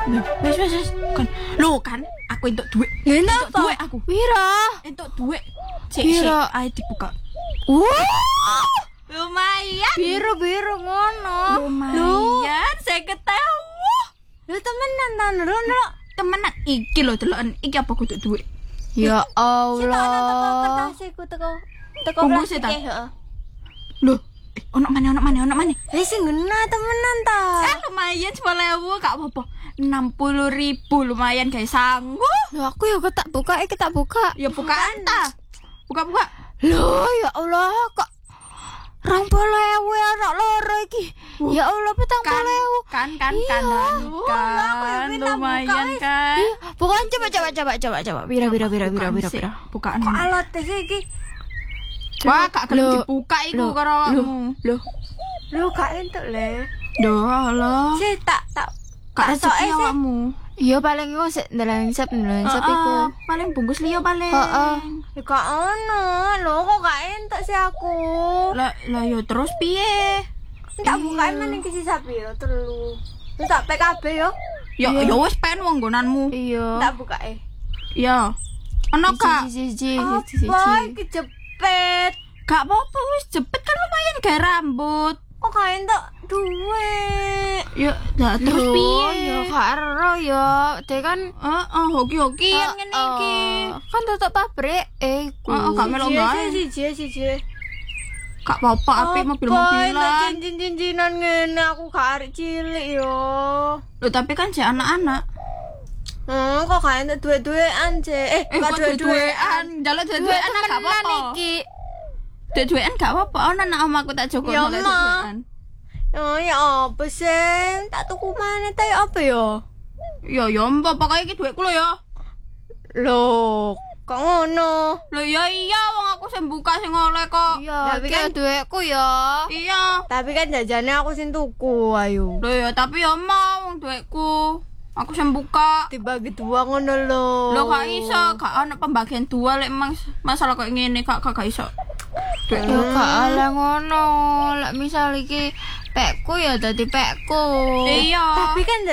Wis kan. Lho kan aku entuk duit. Ya entuk Entuk duit aku. Piro? Entuk duit. Sik Piro? ae dibuka. Lumayan. Biru ngono. Lumayan 50.000. Lu temenan ta, Nur? Temenan iki lho deloken iki apa kudu duit. Ya Sik tak ana teko Allah. kertasiku teko Bungkus plastik ta? heeh. Lho, ono maneh. Sing ngena temenan ta. Lumayan 10.000 gak apa-apa. 60.000 lumayan guys sanggup. Loh aku ya tak buka, kita buka. Ya bukaan ta. Buka. Loh ya Allah kok 20.000 anak loro iki. Ya Allah 40.000. Kan Iya. kan lumayan kan. Bukan coba. Bira. Bukaan. Kok alot iki. Wah, gak gelem Loh. dibuka iku Loh. karo awakmu. Loh. Lu gak entuk le. Doh, Allah. Sik tak Gak sok rezeki sih. awakmu. Iya paling iku sik ndeleng sep iku. Paling bungkus liya paling. Heeh. Ya gak ono. Lho kok gak entuk sih aku. Lah yo terus piye? Tak bukain mana iki sisa piro telu. Terus tak PKB yo. Yo wis pen wong nggonanmu. Iya. Tak bukae. Ya. Ono gak? Siji. Apa iki jepit? Gak apa-apa wis jepit kan lumayan gawe rambut. Kok gak entuk duit? Ya, terus Loh, piye? ya karo ya. Dek kan hoki-hokian ngene iki. Kan tutup pabrik iku. Gak melok gawe. Siji. Gak apa-apa apik mobil-mobilan. Cincin-cincinan ngene aku gak arek cilik yo. Loh tapi kan jek anak-anak. Kok gak entuk duit-duitan sih. Kok duit-duitan, njaluk duit-duitan gak apa-apa. Iki. Duit-duitan gak apa-apa. Ono anak omaku tak joko Ya, njaluk Ma. duit-duitan. Oh ya apa sih? Tak tuku mana ta ya apa yo? Ya mbok pokoke iki duitku lho ya. Loh, kok ngono? Lho ya iya wong aku sing buka sing oleh kok. Iya, Tapi iki kan- duitku ya. Iya. Tapi kan jajannya aku sing tuku, ayo. Lho ya tapi ya mau wong duitku. Aku sing buka. Dibagi dua ngono lho. Lho gak iso, gak ono pembagian dua lek emang masalah kok ngene gak iso. Ya gak ala ngono. Lek misal iki pekku ya dadi pekku. Iya. Tapi kan